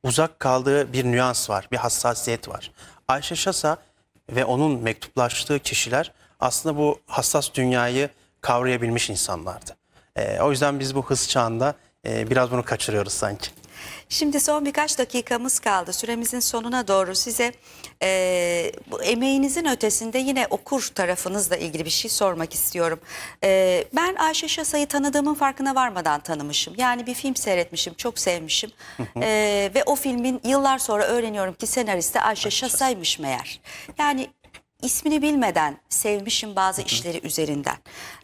uzak kaldığı bir nüans var, bir hassasiyet var. Ayşe Şasa ve onun mektuplaştığı kişiler aslında bu hassas dünyayı kavrayabilmiş insanlardı. O yüzden biz bu hız çağında biraz bunu kaçırıyoruz sanki. Şimdi son birkaç dakikamız kaldı. Süremizin sonuna doğru size bu emeğinizin ötesinde yine okur tarafınızla ilgili bir şey sormak istiyorum. Ben Ayşe Şasa'yı tanıdığımın farkına varmadan tanımışım. Yani bir film seyretmişim, çok sevmişim. Ve o filmin yıllar sonra öğreniyorum ki senaristi Ayşe Şasa'ymış meğer. Yani ismini bilmeden sevmişim bazı işleri üzerinden.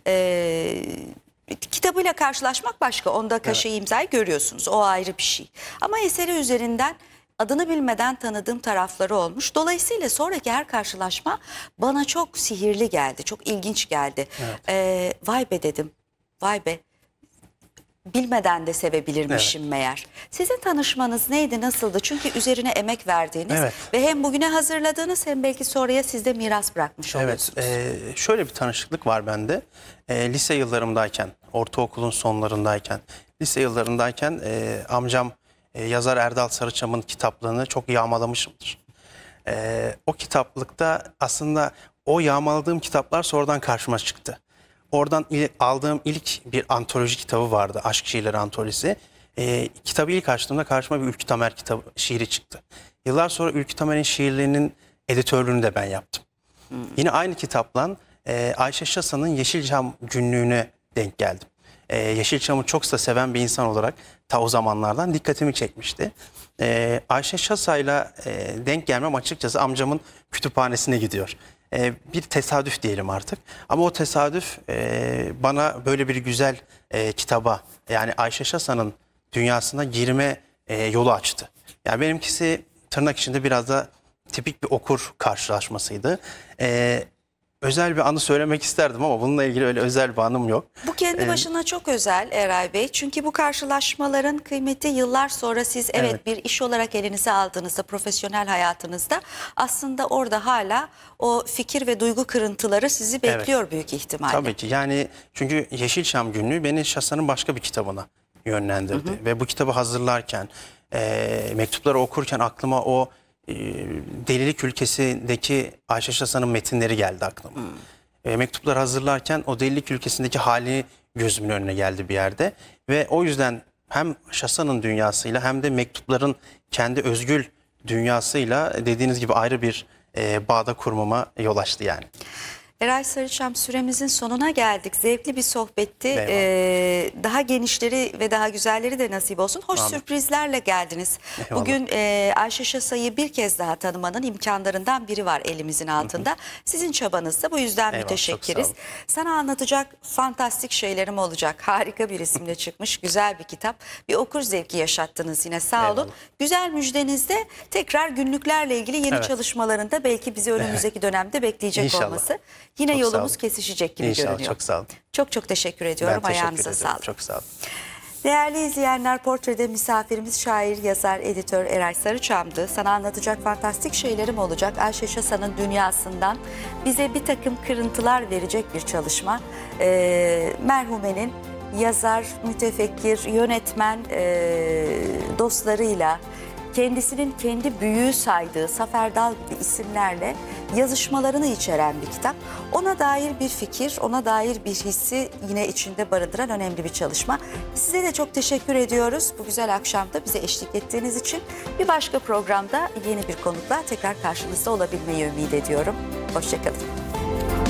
Kitabıyla karşılaşmak başka. Onda kaşeyi imzayı görüyorsunuz. O ayrı bir şey. Ama eseri üzerinden adını bilmeden tanıdığım tarafları olmuş. Dolayısıyla sonraki her karşılaşma bana çok sihirli geldi. Çok ilginç geldi. Vay be dedim. Vay be. Bilmeden de sevebilirmişim meğer. Sizin tanışmanız neydi, nasıldı? Çünkü üzerine emek verdiğiniz ve hem bugüne hazırladığınız hem belki sonraya sizde miras bırakmış oluyorsunuz. Şöyle bir tanışıklık var bende. Lise yıllarımdayken, ortaokulun sonlarındayken, lise yıllarındayken amcam yazar Erdal Sarıçam'ın kitaplığını çok yağmalamışımdır. O kitaplıkta aslında o yağmaladığım kitaplar sonradan karşıma çıktı. Oradan aldığım ilk bir antoloji kitabı vardı. Aşk Şiirleri Antolojisi. Kitabı ilk açtığımda karşıma bir Ülkü Tamer kitabı, şiiri çıktı. Yıllar sonra Ülkü Tamer'in şiirlerinin editörlüğünü de ben yaptım. Yine aynı kitapla Ayşe Şasa'nın Yeşilçam günlüğüne denk geldim. Yeşilçam'ı çok da seven bir insan olarak ta o zamanlardan dikkatimi çekmişti. Ayşe Şasa'yla denk gelmem açıkçası amcamın kütüphanesine gidiyor. Bir tesadüf diyelim artık. Ama o tesadüf bana böyle bir güzel kitaba, yani Ayşe Şasa'nın dünyasına girme yolu açtı. Yani benimkisi tırnak içinde biraz da tipik bir okur karşılaşmasıydı. Özel bir anı söylemek isterdim ama bununla ilgili öyle özel bir anım yok. Bu kendi başına çok özel Eray Bey. Çünkü bu karşılaşmaların kıymeti yıllar sonra siz bir iş olarak elinize aldığınızda, profesyonel hayatınızda aslında orada hala o fikir ve duygu kırıntıları sizi bekliyor büyük ihtimalle. Tabii ki, yani çünkü Yeşilçam günlüğü beni Şasa'nın başka bir kitabına yönlendirdi. Ve bu kitabı hazırlarken, mektupları okurken aklıma o Delilik Ülkesi'ndeki Ayşe Şasa'nın metinleri geldi aklıma. Mektupları hazırlarken o Delilik Ülkesi'ndeki hali gözümün önüne geldi bir yerde. Ve o yüzden hem Şasa'nın dünyasıyla hem de mektupların kendi özgül dünyasıyla dediğiniz gibi ayrı bir bağda kurmama yol açtı yani. Eray Sarıçam, süremizin sonuna geldik. Zevkli bir sohbetti. Daha genişleri ve daha güzelleri de nasip olsun. Hoş sürprizlerle geldiniz. Bugün Ayşe Şasa'yı bir kez daha tanımanın imkanlarından biri var elimizin altında. Sizin çabanızda, bu yüzden müteşekkiriz. Sana anlatacak fantastik şeylerim olacak. Harika bir isimle çıkmış güzel bir kitap. Bir okur zevki yaşattınız yine, sağ olun. Güzel müjdenizde tekrar günlüklerle ilgili yeni çalışmalarında belki bizi önümüzdeki dönemde bekleyecek olması. Yine çok yolumuz kesişecek gibi görünüyor. Çok sağ olun. Çok teşekkür ediyorum. Ayağınıza sağlık. Çok sağ olun. Değerli izleyenler, Portre'de misafirimiz şair, yazar, editör Eray Sarıçam'dı. Sana anlatacak fantastik şeylerim olacak. Ayşe Şasa'nın dünyasından bize bir takım kırıntılar verecek bir çalışma. Merhume'nin yazar, mütefekkir, yönetmen dostlarıyla, kendisinin kendi büyüğü saydığı Zafer Dal gibi isimlerle yazışmalarını içeren bir kitap. Ona dair bir fikir, ona dair bir hissi yine içinde barındıran önemli bir çalışma. Size de çok teşekkür ediyoruz bu güzel akşamda bize eşlik ettiğiniz için. Bir başka programda yeni bir konukla tekrar karşınızda olabilmeyi ümit ediyorum. Hoşça kalın.